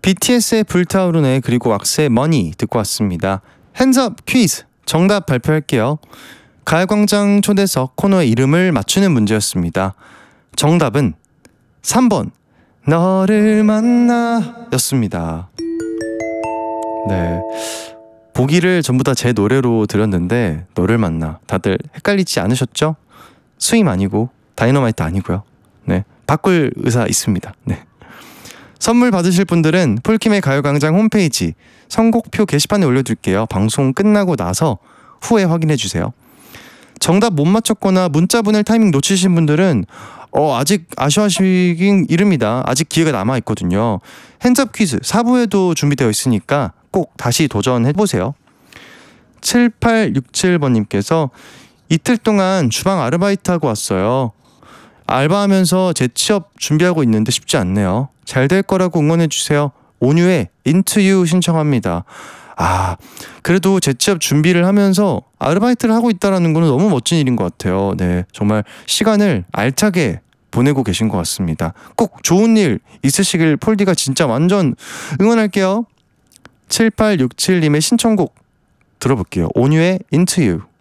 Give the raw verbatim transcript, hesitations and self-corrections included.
비티에스의 불타오르네 그리고 왁스의 머니 듣고 왔습니다. 핸즈업 퀴즈 정답 발표할게요. 가요광장 초대석 코너의 이름을 맞추는 문제였습니다. 정답은 삼 번 너를 만나 였습니다. 네, 보기를 전부 다 제 노래로 들었는데 너를 만나 다들 헷갈리지 않으셨죠? 스윙 아니고 다이너마이트 아니고요. 네, 바꿀 의사 있습니다. 네. 선물 받으실 분들은 폴킴의 가요광장 홈페이지 선곡표 게시판에 올려둘게요. 방송 끝나고 나서 후에 확인해주세요. 정답 못 맞췄거나 문자 보낼 타이밍 놓치신 분들은 어, 아직 아쉬워하시긴 이릅니다. 아직 기회가 남아있거든요. 핸즈업 퀴즈 사 부에도 준비되어 있으니까 꼭 다시 도전해보세요. 칠팔육칠 번님께서 이틀 동안 주방 아르바이트하고 왔어요. 알바하면서 재취업 준비하고 있는데 쉽지 않네요. 잘 될 거라고 응원해주세요. 온유의 Into You 신청합니다. 아, 그래도 재취업 준비를 하면서 아르바이트를 하고 있다는 거는 너무 멋진 일인 것 같아요. 네, 정말 시간을 알차게 보내고 계신 것 같습니다. 꼭 좋은 일 있으시길 폴디가 진짜 완전 응원할게요. 칠팔육칠님의 신청곡 들어볼게요. 온유의 Into You.